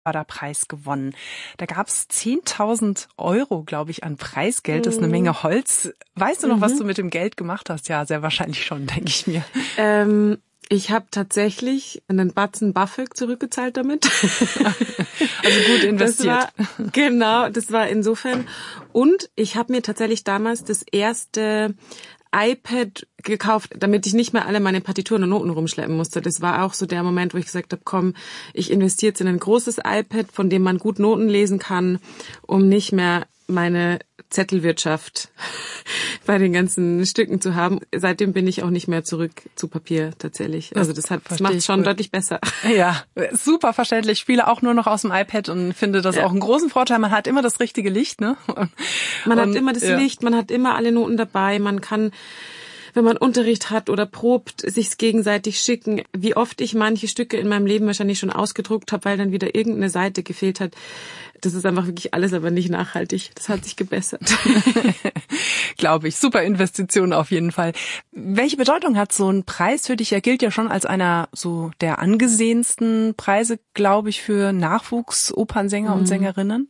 Förderpreis gewonnen. Da gab es 10.000 Euro, glaube ich, an Preisgeld. Das ist eine Menge Holz. Weißt du noch, was du mit dem Geld gemacht hast? Ja, sehr wahrscheinlich schon, denke ich mir. Ich habe tatsächlich einen Batzen BAföG zurückgezahlt damit. Also gut investiert. Das war insofern. Und ich habe mir tatsächlich damals das erste iPad gekauft, damit ich nicht mehr alle meine Partituren und Noten rumschleppen musste. Das war auch so der Moment, wo ich gesagt habe, komm, ich investiere jetzt in ein großes iPad, von dem man gut Noten lesen kann, um nicht mehr meine Zettelwirtschaft bei den ganzen Stücken zu haben. Seitdem bin ich auch nicht mehr zurück zu Papier tatsächlich. Also das macht es schon deutlich besser. Ja, super verständlich. Ich spiele auch nur noch aus dem iPad und finde das auch einen großen Vorteil. Man hat immer das richtige Licht, ne? Man hat immer das Licht, man hat immer alle Noten dabei. Man kann, wenn man Unterricht hat oder probt, sich's gegenseitig schicken. Wie oft ich manche Stücke in meinem Leben wahrscheinlich schon ausgedruckt habe, weil dann wieder irgendeine Seite gefehlt hat. Das ist einfach wirklich alles, aber nicht nachhaltig. Das hat sich gebessert. Glaube ich. Super Investition auf jeden Fall. Welche Bedeutung hat so ein Preis für dich? Er gilt ja schon als einer so der angesehensten Preise, glaube ich, für Nachwuchsopernsänger und Sängerinnen.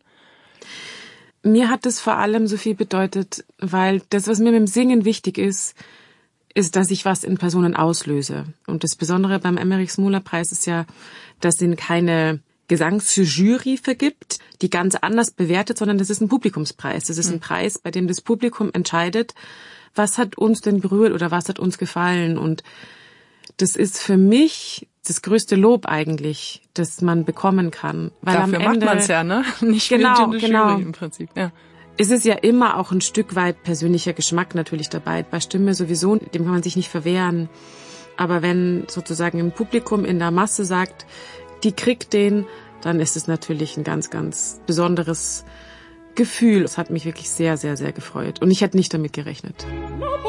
Mir hat das vor allem so viel bedeutet, weil das, was mir mit dem Singen wichtig ist, dass ich was in Personen auslöse. Und das Besondere beim Emmerich-Smuler-Preis ist ja, dass ihn keine Gesangsjury vergibt, die ganz anders bewertet, sondern das ist ein Publikumspreis. Das ist ein Preis, bei dem das Publikum entscheidet, was hat uns denn berührt oder was hat uns gefallen. Und das ist für mich das größte Lob eigentlich, das man bekommen kann. Weil dafür am Ende macht man es ja, ne? Nicht für die Jury im Prinzip. Ja. Es ist ja immer auch ein Stück weit persönlicher Geschmack natürlich dabei. Bei Stimme sowieso, dem kann man sich nicht verwehren. Aber wenn sozusagen ein Publikum in der Masse sagt, die kriegt den, dann ist es natürlich ein ganz, ganz besonderes Gefühl. Es hat mich wirklich sehr, sehr, sehr gefreut. Und ich hätte nicht damit gerechnet.